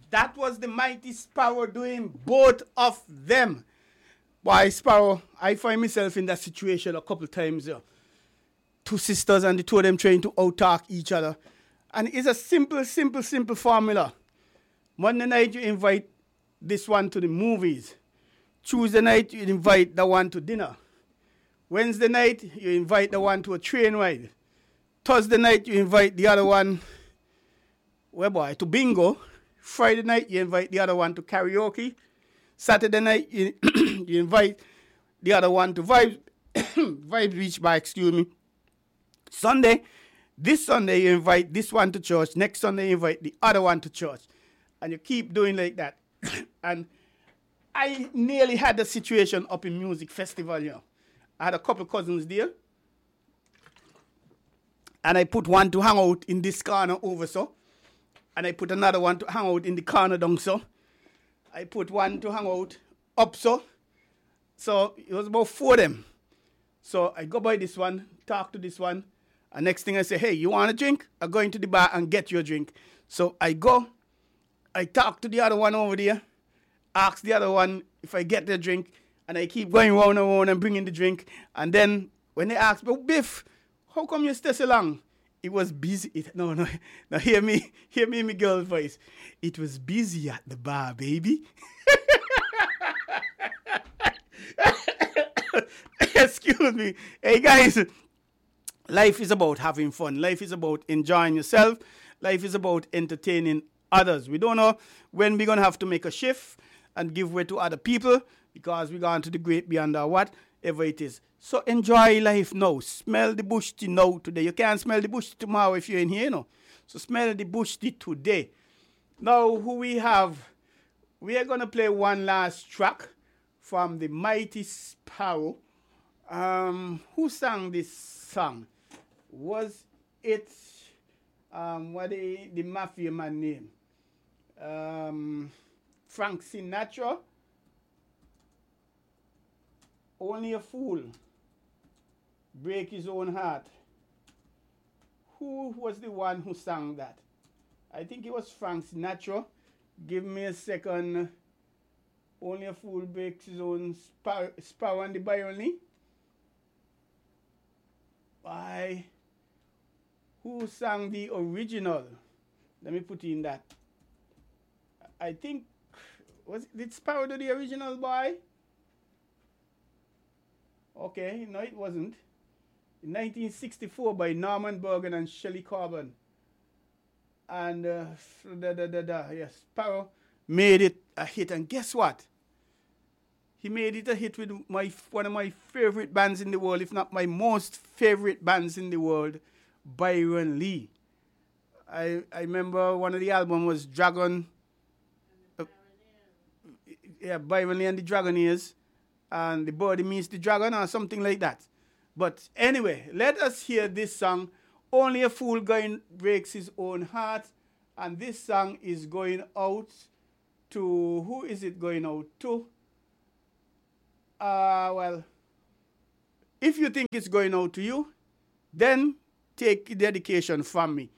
That was the mighty Sparrow doing both of them. Why, Sparrow, I find myself in that situation a couple times. Two sisters and the two of them trying to out-talk each other. And it's a simple formula. Monday night you invite this one to the movies. Tuesday night you invite the one to dinner. Wednesday night you invite the one to a train ride. Thursday night you invite the other one to bingo. Friday night you invite the other one to karaoke. Saturday night you, you invite the other one to Vibe Beach Bar, excuse me. This Sunday you invite this one to church. Next Sunday you invite the other one to church. And you keep doing like that. And I nearly had a situation up in Music Festival, I had a couple cousins there. And I put one to hang out in this corner over so. And I put another one to hang out in the corner down so. I put one to hang out up so. So it was about 4 of them. So I go by this one, talk to this one. And next thing I say, hey, you want a drink? I go into the bar and get you a drink. So I go, I talk to the other one over there, ask the other one if I get the drink, and I keep going round and round and bringing the drink. And then when they ask, well, Biff, how come you stay so long? It was busy. No, hear me in my girl's voice. It was busy at the bar, baby. Excuse me. Hey, guys. Life is about having fun. Life is about enjoying yourself. Life is about entertaining others. We don't know when we're going to have to make a shift and give way to other people because we're going to the great beyond or whatever it is. So enjoy life now. Smell the bush tea now today. You can't smell the bush tea tomorrow if you're in here, So smell the bush tea today. Now, who we have? We are going to play one last track from the mighty Sparrow. Who sang this song? Was it what the mafia man name? Frank Sinatra? Only a fool break his own heart. Who was the one who sang that? I think it was Frank Sinatra. Give me a second. Only a fool breaks his own Sparrow and the Byron Lee. By who sang the original? Let me put in that. I think did Sparrow do the original, boy? Okay, no, it wasn't. In 1964 by Norman Bergen and Shelley Corbin. And yes, Sparrow made it a hit. And guess what? He made it a hit with one of my favorite bands in the world, if not my most favorite bands in the world, Byron Lee. I remember one of the albums was Dragon. Byron Lee and the Dragonaires. And the body means the dragon or something like that. But anyway, let us hear this song. Only a fool breaks his own heart. And this song is going out to, who is it going out to? Well, if you think it's going out to you, then take dedication from me.